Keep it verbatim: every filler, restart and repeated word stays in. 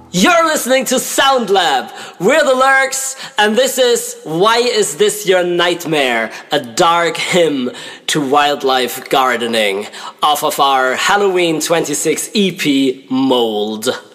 You're listening to Sound Lab. We're the Lurks, and this is Why Is This Your Nightmare? A dark hymn to wildlife gardening off of our Halloween twenty-six E P, Mold.